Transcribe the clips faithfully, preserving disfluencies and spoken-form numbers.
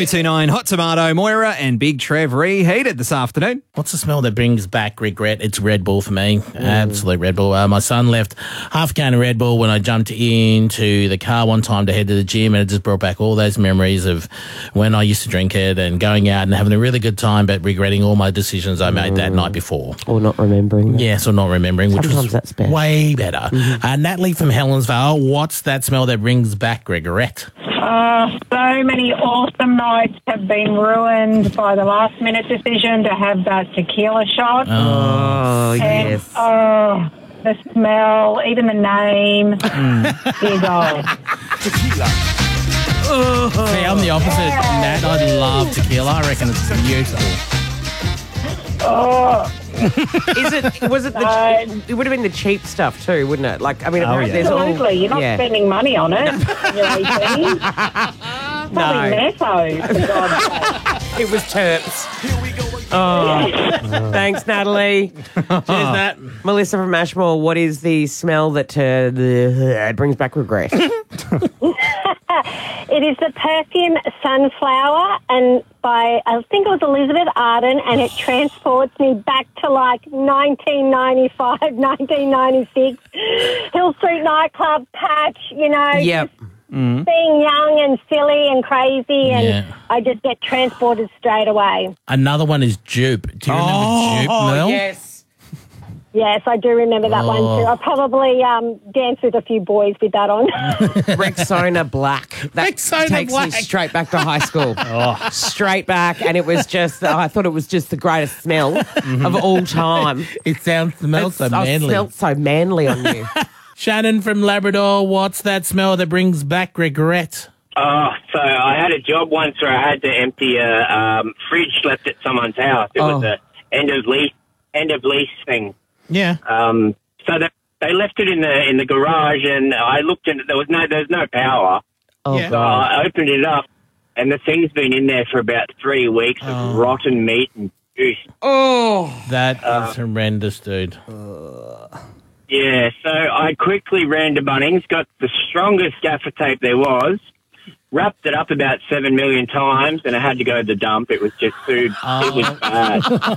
oh two nine Hot Tomato, Moira and Big Trev reheated this afternoon. What's the smell that brings back regret? It's Red Bull for me. Mm. Absolute Red Bull. Uh, my son left half a can of Red Bull when I jumped into the car one time to head to the gym, and it just brought back all those memories of when I used to drink it and going out and having a really good time, but regretting all my decisions I made mm. that night before. Or not remembering. Yes, or not remembering, which Sometimes was that's better. way better. Mm-hmm. Uh, Natalie from Helensvale, what's that smell that brings back regret? Uh, so many awesome nights have been ruined by the last minute decision to have that tequila shot. Oh, and, yes. Oh, the smell, even the name, mm. is old. Tequila. Oh. See, I'm the opposite, Nat. I love tequila. I reckon it's beautiful. Oh. Is it? Was it? The, No. it would have been the cheap stuff too, wouldn't it? Like, I mean, Oh, apparently yeah. there's all. Absolutely. You're not yeah. spending money on it when you're eighteen. Probably No. Netto, for God's sake. It was Terps. Oh, thanks, Natalie. Cheers, Nat. Melissa from Ashmore, what is the smell that uh, the, uh, brings back regret? It is the perfume Sunflower, and by, I think it was Elizabeth Arden, and it transports me back to like nineteen ninety-five, nineteen ninety-six. Hill Street nightclub patch, you know. Yep. Mm-hmm. Being young and silly and crazy, and Yeah. I just get transported straight away. Another one is Jupe. Do you remember Oh, Jupe, Mel? yes. Yes, I do remember that Oh. one too. I probably um, danced with a few boys with that on. Rexona Black. That Rexona takes Black. me straight back to high school. oh. Straight back, and it was just, I thought it was just the greatest smell of all time. It sounds smells so It manly. smelled so manly on you. Shannon from Labrador, what's that smell that brings back regret? Oh, so I had a job once where I had to empty a um, fridge left at someone's house. It was Oh. a end of lease end of lease thing. Yeah. Um, so they they left it in the in the garage, and I looked and there was no there was no power. Oh, Yeah. So I opened it up, and the thing's been in there for about three weeks Oh. of rotten meat and juice. Oh. That is horrendous, dude. Yeah, so I quickly ran to Bunnings, got the strongest gaffer tape there was, wrapped it up about seven million times, and I had to go to the dump. It was just food. Oh. It was bad.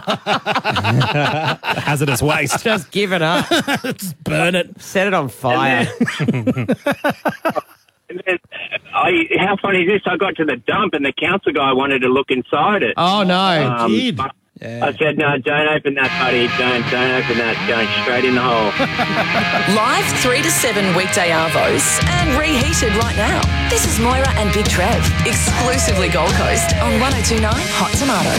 Hazardous waste. Just give it up. Just burn it. Set it on fire. And then, I, how funny is this? I got to the dump, and the council guy wanted to look inside it. Oh, no. Um, did. but I said, no, don't open that, buddy. Don't, don't open that. It's going straight in the hole. Live three to seven weekday arvos and reheated right now. This is Moira and Big Trev, exclusively Gold Coast on one oh two nine Hot Tomato.